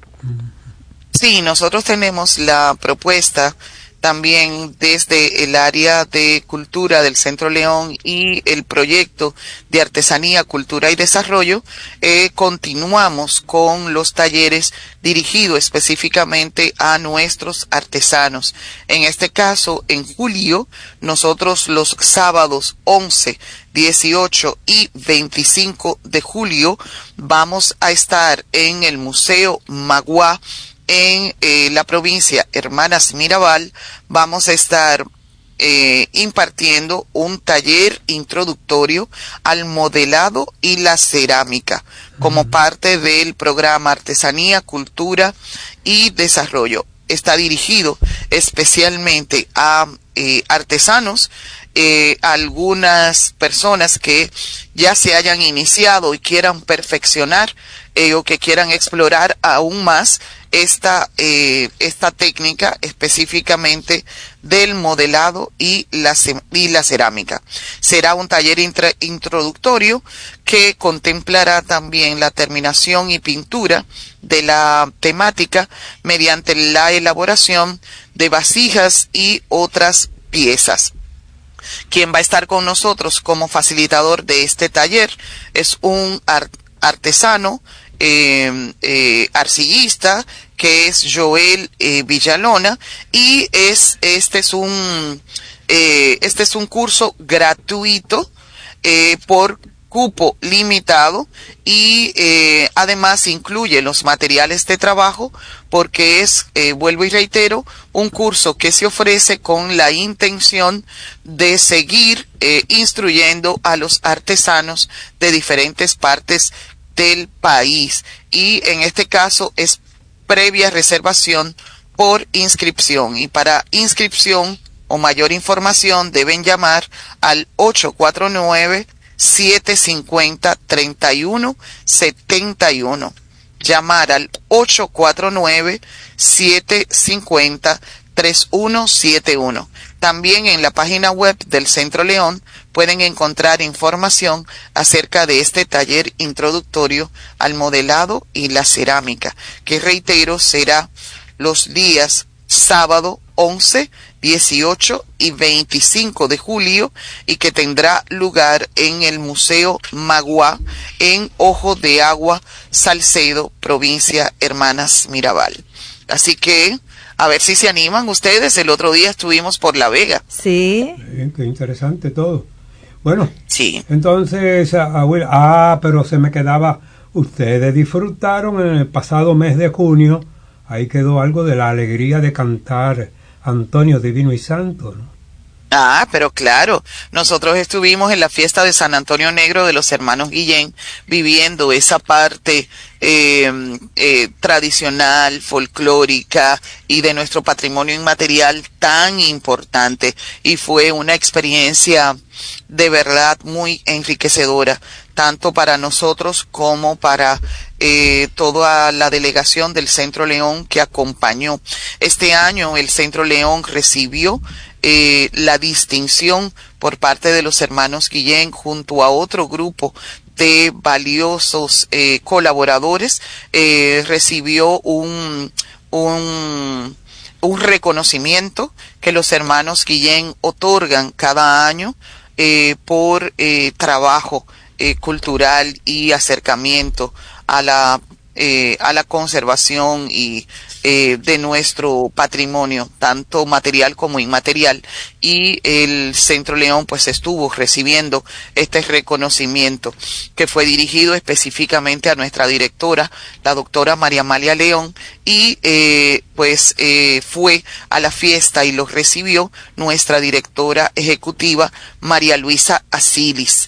Sí, nosotros tenemos la propuesta también desde el área de cultura del Centro León y el proyecto de artesanía, cultura y desarrollo. Eh, continuamos con los talleres dirigidos específicamente a nuestros artesanos. En este caso, en julio, nosotros los sábados once, dieciocho y veinticinco de julio vamos a estar en el Museo Magua, en eh, la provincia Hermanas Mirabal. Vamos a estar eh, impartiendo un taller introductorio al modelado y la cerámica como uh-huh. parte del programa Artesanía, Cultura y Desarrollo. Está dirigido especialmente a eh, artesanos, eh, algunas personas que ya se hayan iniciado y quieran perfeccionar eh, o que quieran explorar aún más esta eh, esta técnica específicamente del modelado y la y la cerámica. Será un taller intra, introductorio que contemplará también la terminación y pintura de la temática mediante la elaboración de vasijas y otras piezas. Quien va a estar con nosotros como facilitador de este taller es un art, artesano Eh, eh, arcillista, que es Joel eh, Villalona, y es este es un eh, este es un curso gratuito eh, por cupo limitado, y eh, además incluye los materiales de trabajo, porque es, eh, vuelvo y reitero, un curso que se ofrece con la intención de seguir eh, instruyendo a los artesanos de diferentes partes del país. Y en este caso es previa reservación por inscripción. Y para inscripción o mayor información deben llamar al ocho cuatro nueve, siete cinco cero, tres uno siete uno. Llamar al ocho cuatro nueve, siete cinco cero, tres uno siete uno. También en la página web del Centro León pueden encontrar información acerca de este taller introductorio al modelado y la cerámica, que reitero será los días sábado once, dieciocho y veinticinco de julio y que tendrá lugar en el Museo Magua en Ojo de Agua, Salcedo, provincia Hermanas Mirabal. Así que a ver si se animan ustedes. El otro día estuvimos por La Vega. Sí. Eh, qué interesante todo. Bueno, sí. Entonces, abuela, ah, pero se me quedaba, ustedes disfrutaron en el pasado mes de junio, ahí quedó algo de la alegría de cantar Antonio Divino y Santo, ¿no? Ah, pero claro, nosotros estuvimos en la fiesta de San Antonio Negro de los hermanos Guillén, viviendo esa parte eh, eh, tradicional, folclórica y de nuestro patrimonio inmaterial tan importante, y fue una experiencia de verdad muy enriquecedora, tanto para nosotros como para eh, toda la delegación del Centro León que acompañó. Este año el Centro León recibió Eh, la distinción por parte de los hermanos Guillén junto a otro grupo de valiosos eh, colaboradores, eh, recibió un, un, un reconocimiento que los hermanos Guillén otorgan cada año eh, por eh, trabajo eh, cultural y acercamiento a la Eh, a la conservación y eh, de nuestro patrimonio, tanto material como inmaterial, y el Centro León pues estuvo recibiendo este reconocimiento que fue dirigido específicamente a nuestra directora, la doctora María Amalia León, y eh, pues eh, fue a la fiesta y lo recibió nuestra directora ejecutiva María Luisa Asilis.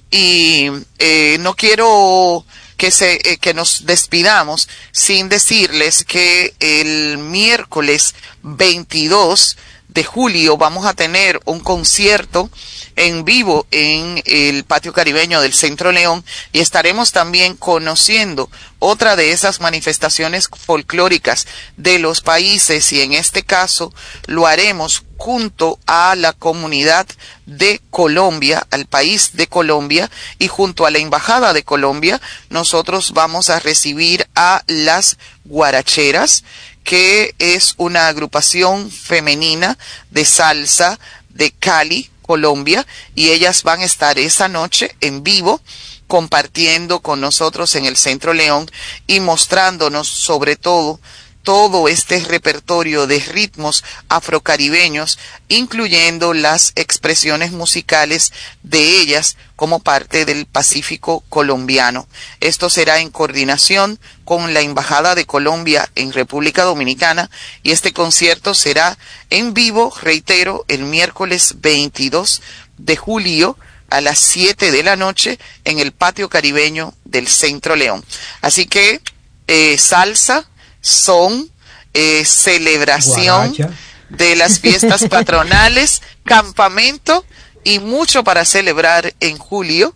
Y eh, no quiero que se eh, que nos despidamos sin decirles que el miércoles veintidós de julio vamos a tener un concierto en vivo en el patio caribeño del Centro León, y estaremos también conociendo otra de esas manifestaciones folclóricas de los países, y en este caso lo haremos junto a la comunidad de Colombia, al país de Colombia, y junto a la Embajada de Colombia. Nosotros vamos a recibir a las Guaracheras, que es una agrupación femenina de salsa de Cali, Colombia, y ellas van a estar esa noche en vivo compartiendo con nosotros en el Centro León y mostrándonos sobre todo todo este repertorio de ritmos afrocaribeños, incluyendo las expresiones musicales de ellas como parte del Pacífico colombiano. Esto será en coordinación con la Embajada de Colombia en República Dominicana, y este concierto será en vivo, reitero, el miércoles veintidós de julio a las siete de la noche en el patio caribeño del Centro León. Así que eh, salsa, son, eh, celebración Guaracha. De las fiestas patronales, campamento y mucho para celebrar en julio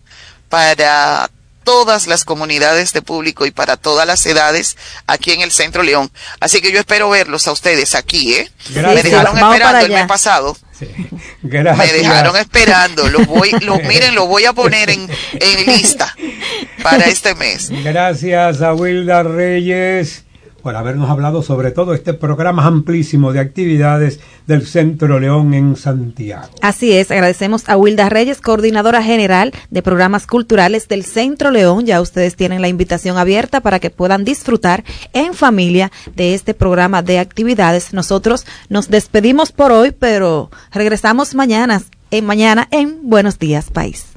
para todas las comunidades de público y para todas las edades aquí en el Centro León. Así que yo espero verlos a ustedes aquí, ¿eh? Gracias. Me dejaron Vamos esperando el mes pasado. Sí. Gracias. Me dejaron esperando. Los voy, los, miren, los voy a poner en, en lista para este mes. Gracias a Wilda Reyes por habernos hablado sobre todo este programa amplísimo de actividades del Centro León en Santiago. Así es, agradecemos a Wilda Reyes, coordinadora general de programas culturales del Centro León. Ya ustedes tienen la invitación abierta para que puedan disfrutar en familia de este programa de actividades. Nosotros nos despedimos por hoy, pero regresamos mañana, eh, mañana en Buenos Días País.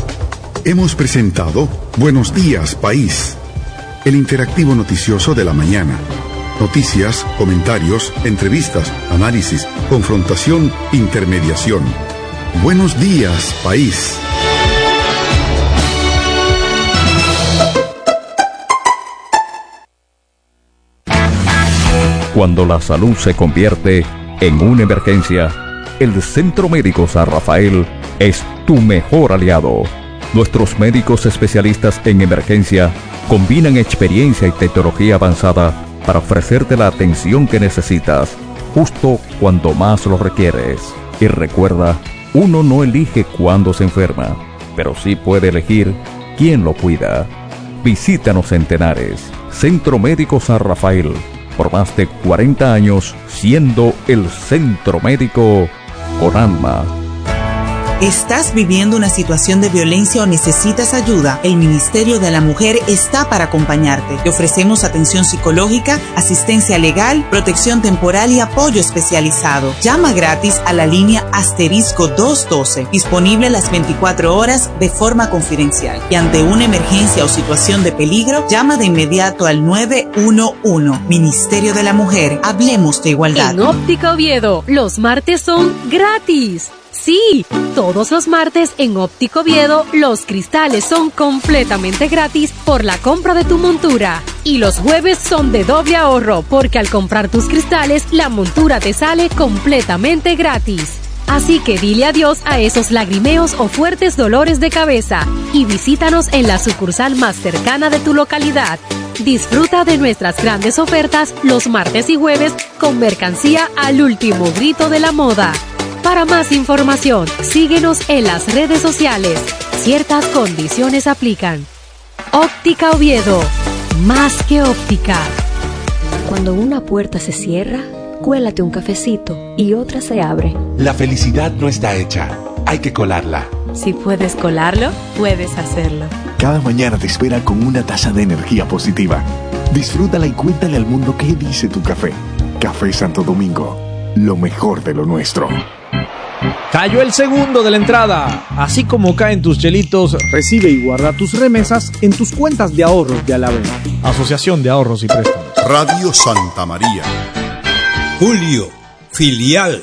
Hemos presentado Buenos Días País, el interactivo noticioso de la mañana. Noticias, comentarios, entrevistas, análisis, confrontación, intermediación. Buenos días, país. Cuando la salud se convierte en una emergencia, el Centro Médico San Rafael es tu mejor aliado. Nuestros médicos especialistas en emergencia combinan experiencia y tecnología avanzada para ofrecerte la atención que necesitas, justo cuando más lo requieres. Y recuerda, uno no elige cuándo se enferma, pero sí puede elegir quién lo cuida. Visítanos en Tenares, Centro Médico San Rafael, por más de cuarenta años siendo el centro médico con alma. ¿Estás viviendo una situación de violencia o necesitas ayuda? El Ministerio de la Mujer está para acompañarte. Te ofrecemos atención psicológica, asistencia legal, protección temporal y apoyo especializado. Llama gratis a la línea asterisco doscientos doce, disponible las veinticuatro horas de forma confidencial. Y ante una emergencia o situación de peligro, llama de inmediato al nueve uno uno. Ministerio de la Mujer, hablemos de igualdad. En Óptica Oviedo, los martes son gratis. Sí, todos los martes en Óptico Oviedo los cristales son completamente gratis por la compra de tu montura. Y los jueves son de doble ahorro porque al comprar tus cristales la montura te sale completamente gratis. Así que dile adiós a esos lagrimeos o fuertes dolores de cabeza y visítanos en la sucursal más cercana de tu localidad. Disfruta de nuestras grandes ofertas los martes y jueves con mercancía al último grito de la moda. Para más información, síguenos en las redes sociales. Ciertas condiciones aplican. Óptica Oviedo, más que óptica. Cuando una puerta se cierra, cuélate un cafecito y otra se abre. La felicidad no está hecha, hay que colarla. Si puedes colarlo, puedes hacerlo. Cada mañana te espera con una taza de energía positiva. Disfrútala y cuéntale al mundo qué dice tu café. Café Santo Domingo, lo mejor de lo nuestro. Cayó el segundo de la entrada. Así como caen tus chelitos, recibe y guarda tus remesas en tus cuentas de ahorros de Alavés. Asociación de Ahorros y Préstamos. Radio Santa María. Julio, filial.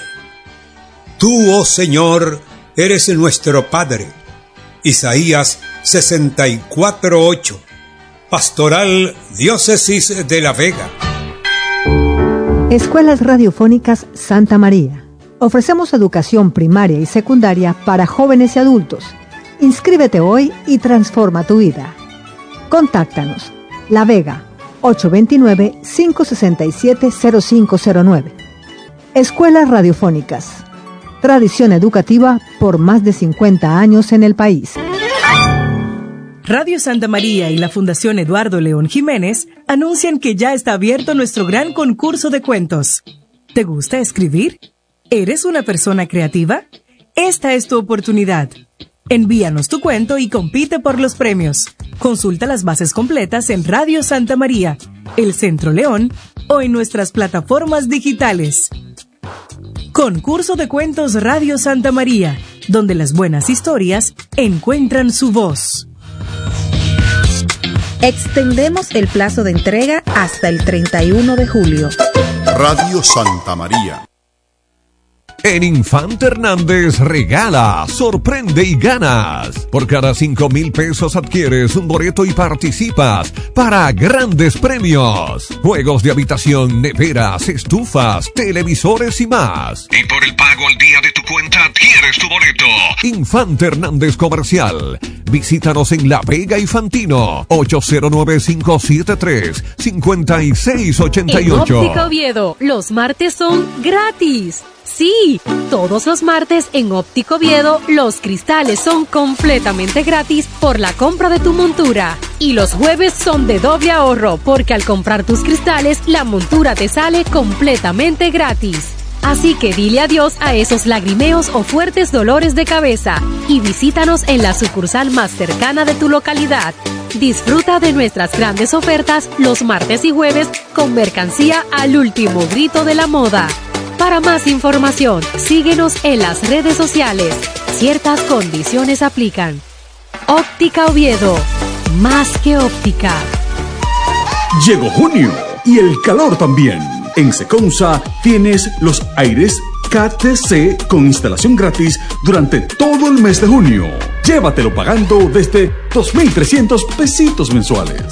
Tú, oh Señor, eres nuestro Padre. Isaías sesenta y cuatro ocho. Pastoral Diócesis de La Vega. Escuelas Radiofónicas Santa María. Ofrecemos educación primaria y secundaria para jóvenes y adultos. Inscríbete hoy y transforma tu vida. Contáctanos. La Vega, ocho dos nueve, cinco seis siete, cero cinco cero nueve. Escuelas Radiofónicas. Tradición educativa por más de cincuenta años en el país. Radio Santa María y la Fundación Eduardo León Jiménez anuncian que ya está abierto nuestro gran concurso de cuentos. ¿Te gusta escribir? ¿Eres una persona creativa? Esta es tu oportunidad. Envíanos tu cuento y compite por los premios. Consulta las bases completas en Radio Santa María, El Centro León o en nuestras plataformas digitales. Concurso de Cuentos Radio Santa María, donde las buenas historias encuentran su voz. Extendemos el plazo de entrega hasta el treinta y uno de julio. Radio Santa María. En Infante Hernández regala, sorprende y ganas. Por cada cinco mil pesos adquieres un boleto y participas para grandes premios. Juegos de habitación, neveras, estufas, televisores y más. Y por el pago al día de tu cuenta adquieres tu boleto. Infante Hernández Comercial. Visítanos en La Vega y Fantino. ocho cero nueve, cinco siete tres, cinco seis ocho ocho. En Óptica Oviedo, los martes son gratis. Sí, todos los martes en Óptico Oviedo los cristales son completamente gratis por la compra de tu montura. Y los jueves son de doble ahorro porque al comprar tus cristales la montura te sale completamente gratis. Así que dile adiós a esos lagrimeos o fuertes dolores de cabeza y visítanos en la sucursal más cercana de tu localidad. Disfruta de nuestras grandes ofertas los martes y jueves con mercancía al último grito de la moda. Para más información, síguenos en las redes sociales. Ciertas condiciones aplican. Óptica Oviedo, más que óptica. Llegó junio y el calor también. En Seconsa tienes los aires K T C con instalación gratis durante todo el mes de junio. Llévatelo pagando desde dos mil trescientos pesitos mensuales.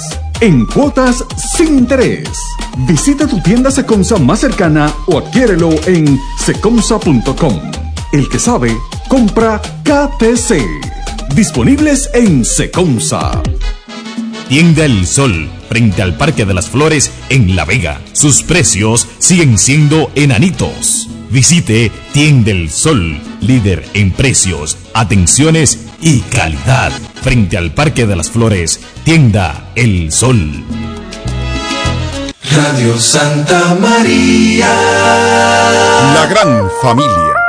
en cuotas sin interés. Visita tu tienda Secomsa más cercana o adquiérelo en secomsa punto com. El que sabe, compra K T C. Disponibles en Secomsa. Tienda El Sol, frente al Parque de las Flores en La Vega. Sus precios siguen siendo enanitos. Visite Tienda El Sol, líder en precios, atenciones y calidad. Frente al Parque de las Flores, Tienda El Sol. Radio Santa María. La gran familia.